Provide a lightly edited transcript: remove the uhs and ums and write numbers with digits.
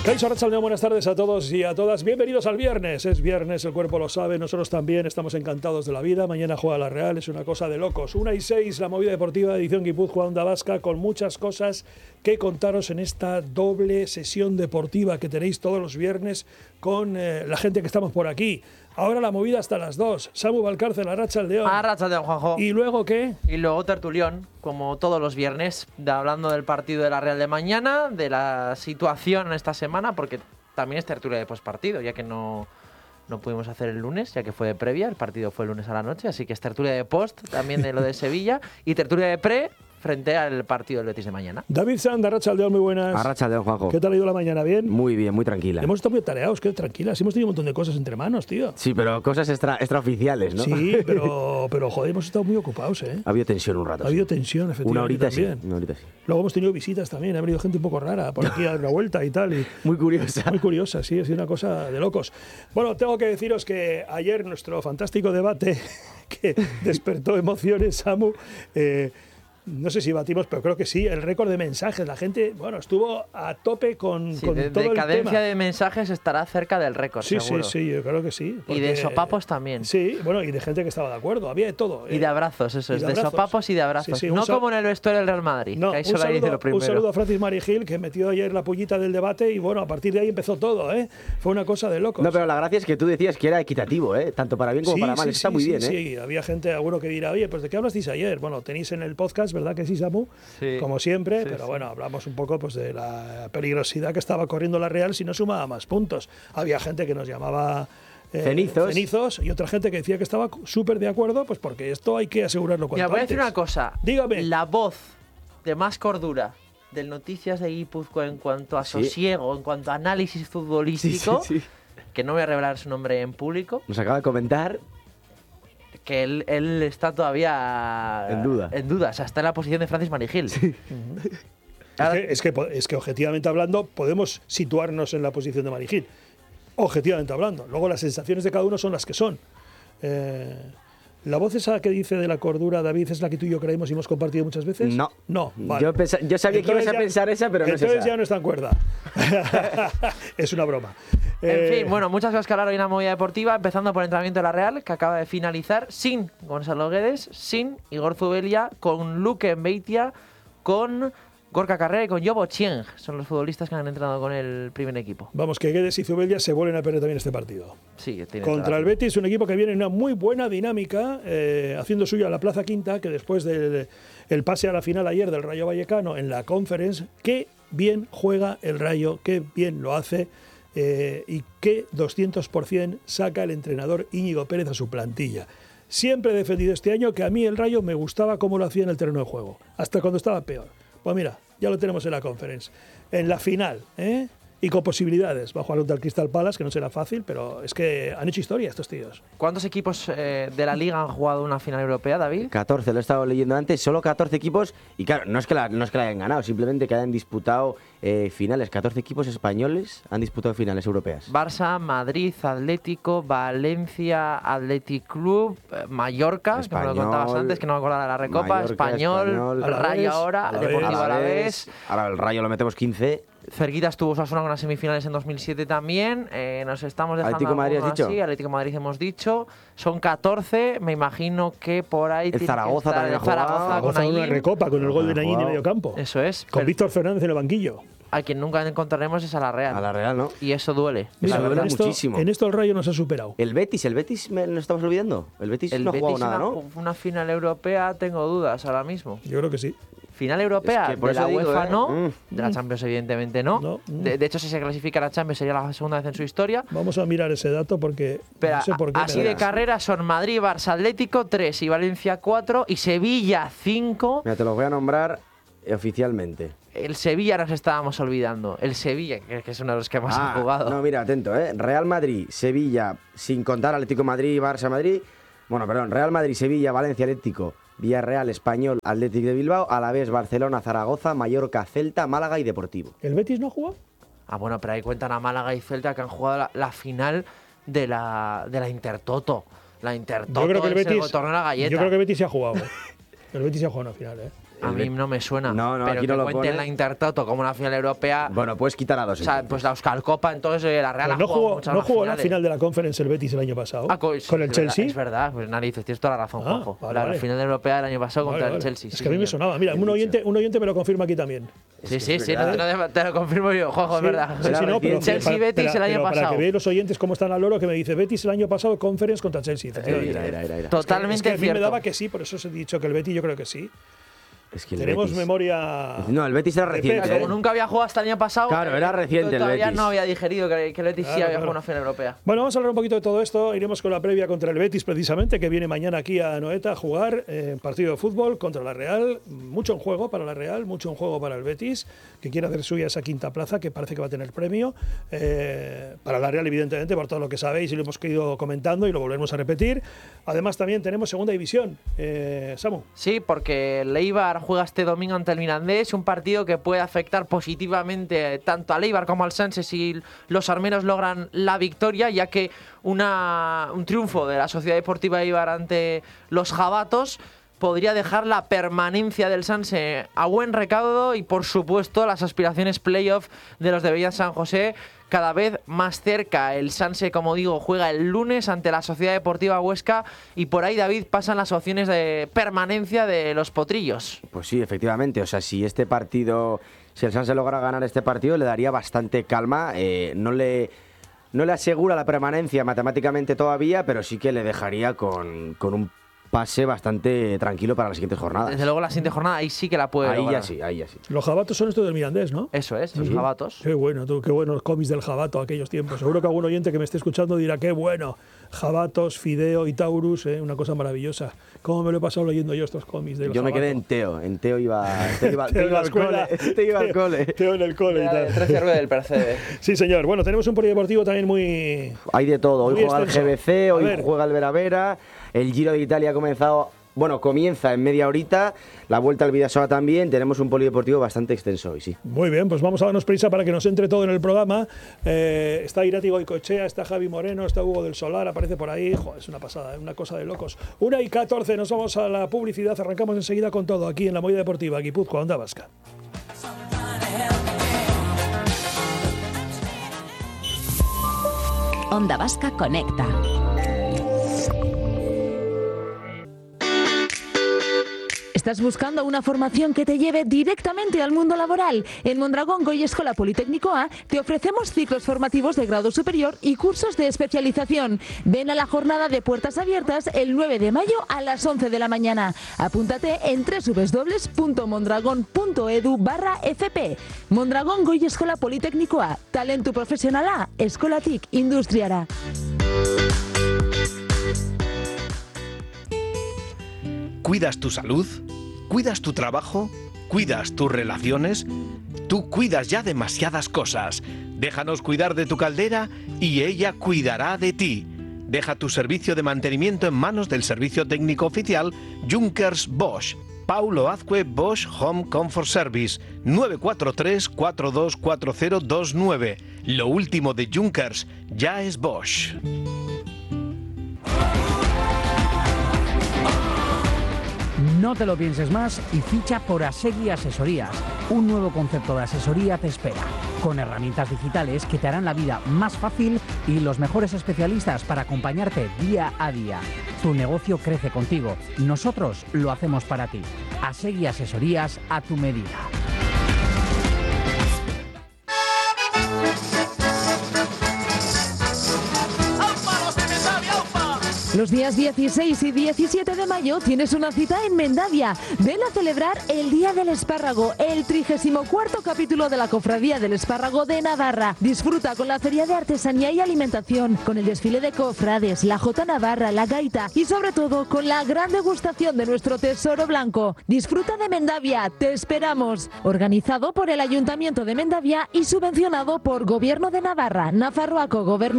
Kaixo Arratsaldeon, buenas tardes a todos y a todas. Bienvenidos al viernes. Es viernes, el cuerpo lo sabe, nosotros también estamos encantados de la vida. Mañana juega la Real, es una cosa de locos. 1:06, la movida deportiva, edición Guipúzcoa, Onda Vasca, con muchas cosas que contaros en esta doble sesión deportiva que tenéis todos los viernes con la gente que estamos por aquí. Ahora la movida hasta las 2. Samu Valcárcel, Arratsaldeon. Arratsaldeon, Juanjo. ¿Y luego qué? Y luego tertulión, como todos los viernes, hablando del partido de la Real de mañana, de la situación en esta semana, porque también es tertulia de postpartido, ya que no pudimos hacer el lunes, ya que fue de previa, el partido fue el lunes a la noche, así que es tertulia de post, también de lo de Sevilla, y tertulia de pre, frente al partido del Betis de mañana. David Sand, Arratsaldeon, muy buenas. Arratsaldeon, Juanjo. ¿Qué tal ha ido la mañana? ¿Bien? Muy bien, muy tranquila. Hemos estado muy tareados, qué tranquilas. Hemos tenido un montón de cosas entre manos, tío. Sí, pero cosas extraoficiales, ¿no? Sí, pero joder, hemos estado muy ocupados, ¿eh? Ha habido tensión un rato. Ha habido tensión, efectivamente. Una horita también. sí, una horita sí. Luego hemos tenido visitas también, ha venido gente un poco rara por aquí a dar una vuelta y tal. Y muy curiosa. Muy curiosa, sí, ha sido una cosa de locos. Bueno, tengo que deciros que ayer nuestro fantástico debate que despertó emociones, Samu, no sé si batimos, pero creo que sí, el récord de mensajes. La gente, bueno, estuvo a tope con todo el tema. De cadencia de mensajes estará cerca del récord, sí, seguro. Sí, yo creo que sí. Porque, y de sopapos también. Sí, bueno, y de gente que estaba de acuerdo. Había de todo. Y de abrazos, eso es. De sopapos y de abrazos. Sí, no como en el vestuario del Real Madrid. No, que ahí solo dice lo primero. Un saludo a Francis Marigil, que metió ayer la pullita del debate y bueno, a partir de ahí empezó todo, ¿eh? Fue una cosa de locos. No, pero la gracia es que tú decías que era equitativo, ¿eh? Tanto para bien como para mal. Está muy bien, ¿eh? Sí, había gente, alguno que dirá, oye, pues ¿de qué hablasteis ayer? Bueno, tenéis en el podcast, ¿verdad que sí, Samu? Sí. Como siempre, pero bueno, hablamos un poco pues de la peligrosidad que estaba corriendo la Real si no sumaba más puntos. Había gente que nos llamaba cenizos y otra gente que decía que estaba súper de acuerdo, pues porque esto hay que asegurarlo cuanto antes. Voy a decir una cosa. Dígame. La voz de más cordura del Noticias de Guipúzcoa en cuanto a sosiego, en cuanto a análisis futbolístico, que no voy a revelar su nombre en público. Nos acaba de comentar que él está todavía en duda, o sea, está en la posición de Francis Marigil. Sí. Es que objetivamente hablando podemos situarnos en la posición de Marigil, objetivamente hablando. Luego las sensaciones de cada uno son las que son. ¿La voz esa que dice de la cordura, David, es la que tú y yo creemos y hemos compartido muchas veces? No, vale. Yo sabía que ibas a pensar esa, pero no es esa. Entonces ya no está en cuerda. Es una broma. En fin, bueno, muchas cosas que hablar hoy en la movida deportiva, empezando por el entrenamiento de la Real, que acaba de finalizar sin Gonzalo Guedes, sin Igor Zubelia, con Luque Mbeitia, con Gorka Carrera y con Yobo Chieng. Son los futbolistas que han entrenado con el primer equipo. Vamos, que Guedes y Zubelia se vuelven a perder también este partido. Sí, contra el Betis, un equipo que viene en una muy buena dinámica, haciendo suya la Plaza Quinta, que después del pase a la final ayer del Rayo Vallecano en la Conference, qué bien juega el Rayo, qué bien lo hace. Y qué 200% saca el entrenador Íñigo Pérez a su plantilla. Siempre he defendido este año que a mí el Rayo me gustaba cómo lo hacía en el terreno de juego, hasta cuando estaba peor. Pues mira, ya lo tenemos en la Conference, en la final, y con posibilidades. Va a jugar contra el Crystal Palace, que no será fácil, pero es que han hecho historia estos tíos. ¿Cuántos equipos de la Liga han jugado una final europea, David? 14, lo he estado leyendo antes, solo 14 equipos, y claro, no es que la hayan ganado, simplemente que hayan disputado finales. 14 equipos españoles han disputado finales europeas. Barça, Madrid, Atlético, Valencia, Athletic Club, Mallorca, Español, que me lo contabas antes, que no me acordaba de la Recopa, Mallorca, Español, Rayo ahora, Deportivo Alavés. Ahora el Rayo lo metemos 15. Cerquita estuvo Osasuna con las semifinales en 2007 también. Nos estamos dejando Atlético Madrid, ¿has dicho? Sí, Atlético Madrid hemos dicho. Son 14, me imagino que por ahí el Zaragoza también ha jugado. Zaragoza con una recopa con el gol de Naguín de medio campo. Eso es. Con Víctor Fernández en el banquillo. A quien nunca encontraremos es a la Real. A la Real, ¿no? Y eso duele. Mira, duele muchísimo. En esto el Rayo nos ha superado. El Betis nos estamos olvidando. El Betis no ha jugado nada, ¿no? Una final europea, tengo dudas ahora mismo. Yo creo que sí. Final europea, es que por de la eso digo, UEFA no, de la Champions evidentemente no. De hecho, si se clasifica a la Champions sería la segunda vez en su historia. Vamos a mirar ese dato porque pero no sé por qué. Así de carrera son Madrid, Barça, Atlético 3 y Valencia 4 y Sevilla 5. Mira, te los voy a nombrar oficialmente. El Sevilla nos estábamos olvidando. El Sevilla, que es uno de los que más ha jugado. No, mira, atento, Real Madrid, Sevilla, sin contar Atlético Madrid, Barça, Madrid. Bueno, perdón, Real Madrid, Sevilla, Valencia, Atlético, Villarreal, Español, Athletic de Bilbao, Alavés, Barcelona, Zaragoza, Mallorca, Celta, Málaga y Deportivo. ¿El Betis no ha jugado? Bueno, pero ahí cuentan a Málaga y Celta que han jugado la final de la Intertoto. La Intertoto yo creo que el Betis, torneo de la galleta. Yo creo que el Betis se ha jugado. El Betis se ha jugado una final, A mí no me suena. No, pero aquí que no lo cuenten pone. la Intertoto como una final europea. Bueno, puedes quitar a dos. O sea, pues la Euskal Copa, entonces la Real Pues ha jugado muchas no más jugó la finales. final de la Conference el Betis el año pasado. Con el Chelsea. Es verdad, pues narices, tienes toda la razón, Juanjo. Vale. La final europea del año pasado contra Vale. el Chelsea. Es sí, que a mí me señor. sonaba. Mira, un oyente me lo confirma aquí también. Sí, te lo confirmo yo, Juanjo, es verdad. Sí, no, pero Chelsea-Betis el año pero pasado. Para que veáis los oyentes cómo están al loro, que me dice Betis el año pasado Conference contra Chelsea. Era. Totalmente es que a mí cierto. me daba que sí, por eso os he dicho que el Betis yo creo que sí. Es que el Tenemos Betis. memoria. No, el Betis era de reciente. peso. Como nunca había jugado hasta el año pasado. Claro, era reciente el Todavía Betis. no había digerido que el Betis sí Claro, había claro. jugado una final europea. Bueno, vamos a hablar un poquito de todo esto. Iremos con la previa contra el Betis, precisamente, que viene mañana aquí a Anoeta a jugar partido de fútbol contra la Real. Mucho en juego para la Real, mucho en juego para el Betis, que quiere hacer suya esa quinta plaza, que parece que va a tener premio. Para la Real, evidentemente, por todo lo que sabéis y lo hemos ido comentando y lo volvemos a repetir. Además, también tenemos segunda división. Samu. Sí, porque el Eibar juega este domingo ante el Mirandés, un partido que puede afectar positivamente tanto al Eibar como al Sanse si los armeros logran la victoria, ya que un triunfo de la Sociedad Deportiva Eibar ante los jabatos podría dejar la permanencia del Sanse a buen recaudo y, por supuesto, las aspiraciones playoff de los de Bella San José cada vez más cerca. El Sanse, como digo, juega el lunes ante la Sociedad Deportiva Huesca y por ahí, David, pasan las opciones de permanencia de los potrillos. Pues sí, efectivamente. O sea, si el Sanse logra ganar este partido, le daría bastante calma. No le asegura la permanencia matemáticamente todavía, pero sí que le dejaría con un pase bastante tranquilo para las siguientes jornadas. Desde luego, la siguiente jornada ahí sí que la puede Ahí lograr. ya sí. Los jabatos son estos del Mirandés, ¿no? Eso es, los jabatos. Qué bueno, tú, qué buenos cómics del jabato aquellos tiempos. Seguro que algún oyente que me esté escuchando dirá, qué bueno. Jabatos, Fideo y Taurus, una cosa maravillosa. ¿Cómo me lo he pasado leyendo yo estos cómics de los Yo me jabato? quedé en Teo. En Teo iba Teo al cole. Teo iba al cole. Teo en el cole y tal. 13 del Percebe. Sí, señor. Bueno, tenemos un polideportivo también muy... Hay de todo. Hoy Muy juega el extenso. GBC, A hoy ver. juega el Vera. El Giro de Italia ha comenzado... Bueno, comienza en media horita. La Vuelta al Bidasoa también. Tenemos un polideportivo bastante extenso hoy, sí. Muy bien, pues vamos a darnos prisa para que nos entre todo en el programa. Está Irati Goicoechea, está Javi Moreno, está Hugo del Solar, aparece por ahí. Joder, es una pasada, una cosa de locos. 1:14, nos vamos a la publicidad. Arrancamos enseguida con todo aquí en la Movida Deportiva, Guipúzcoa, Onda Vasca. Onda Vasca Conecta. ¿Estás buscando una formación que te lleve directamente al mundo laboral? En Mondragón Goy Escola Politécnico A te ofrecemos ciclos formativos de grado superior y cursos de especialización. Ven a la jornada de puertas abiertas el 9 de mayo a las 11 de la mañana. Apúntate en www.mondragon.edu/fp. Mondragón Goy Escola Politécnico A. Talento profesional A. Escolatik Industriara. ¿Cuidas tu salud? ¿Cuidas tu trabajo? ¿Cuidas tus relaciones? Tú cuidas ya demasiadas cosas. Déjanos cuidar de tu caldera y ella cuidará de ti. Deja tu servicio de mantenimiento en manos del servicio técnico oficial Junkers Bosch. Paulo Azcue Bosch Home Comfort Service 943-424029. Lo último de Junkers ya es Bosch. No te lo pienses más y ficha por Asegui Asesorías. Un nuevo concepto de asesoría te espera, con herramientas digitales que te harán la vida más fácil y los mejores especialistas para acompañarte día a día. Tu negocio crece contigo, nosotros lo hacemos para ti. Asegui Asesorías a tu medida. Los días 16 y 17 de mayo tienes una cita en Mendavia. Ven a celebrar el Día del Espárrago, el 34º capítulo de la Cofradía del Espárrago de Navarra. Disfruta con la Feria de Artesanía y Alimentación, con el desfile de cofrades, la Jota Navarra, la gaita y sobre todo con la gran degustación de nuestro tesoro blanco. Disfruta de Mendavia, te esperamos. Organizado por el Ayuntamiento de Mendavia y subvencionado por Gobierno de Navarra, Nafarroako Gobernu